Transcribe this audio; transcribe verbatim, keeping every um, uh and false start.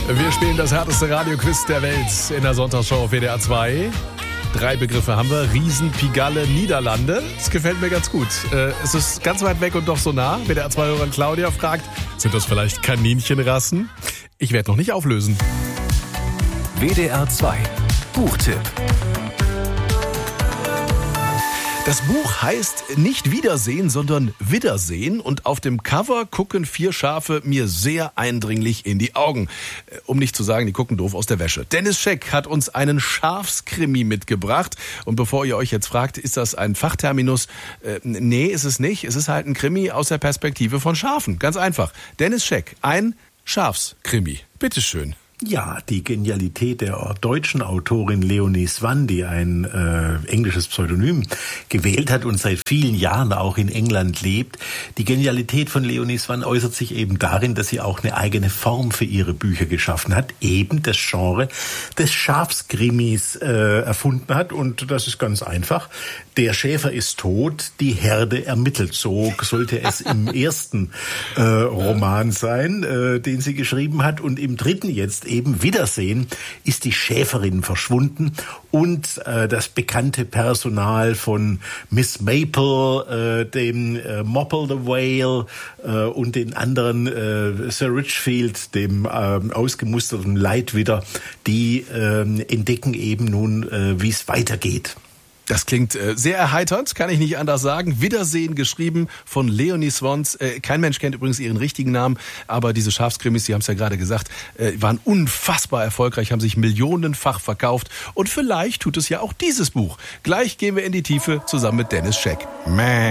Wir spielen das härteste Radioquiz der Welt in der Sonntagsshow auf W D R zwei. Drei Begriffe haben wir. Riesen, Pigalle, Niederlande. Das gefällt mir ganz gut. Es ist ganz weit weg und doch so nah. W D R zwei-Hörerin Claudia fragt, sind das vielleicht Kaninchenrassen? Ich werde noch nicht auflösen. W D R zwei Buchtipp. Das Buch heißt nicht Wiedersehen, sondern Wiedersehen. Und auf dem Cover gucken vier Schafe mir sehr eindringlich in die Augen. Um nicht zu sagen, die gucken doof aus der Wäsche. Dennis Scheck hat uns einen Schafskrimi mitgebracht. Und bevor ihr euch jetzt fragt, ist das ein Fachterminus? Äh, nee, ist es nicht. Es ist halt ein Krimi aus der Perspektive von Schafen. Ganz einfach. Dennis Scheck, ein Schafskrimi. Bitteschön. Ja, die Genialität der deutschen Autorin Leonie Swann, die ein äh, englisches Pseudonym gewählt hat und seit vielen Jahren auch in England lebt. Die Genialität von Leonie Swann äußert sich eben darin, dass sie auch eine eigene Form für ihre Bücher geschaffen hat, eben das Genre des Schafskrimis äh, erfunden hat. Und das ist ganz einfach. Der Schäfer ist tot, die Herde ermittelt. So sollte es im ersten äh, Roman sein, äh, den sie geschrieben hat. Und im dritten jetzt eben Wiedersehen ist die Schäferin verschwunden und äh, das bekannte Personal von Miss Maple, äh, dem äh, Mopple the Whale äh, und den anderen äh, Sir Richfield, dem äh, ausgemusterten Leitwidder, die äh, entdecken eben nun, äh, wie es weitergeht. Das klingt äh, sehr erheiternd, kann ich nicht anders sagen. Wiedersehen, geschrieben von Leonie Swann. Äh, kein Mensch kennt übrigens ihren richtigen Namen, aber diese Schafskrimis, Sie haben es ja gerade gesagt, äh, waren unfassbar erfolgreich, haben sich millionenfach verkauft. Und vielleicht tut es ja auch dieses Buch. Gleich gehen wir in die Tiefe zusammen mit Dennis Scheck. Mäh.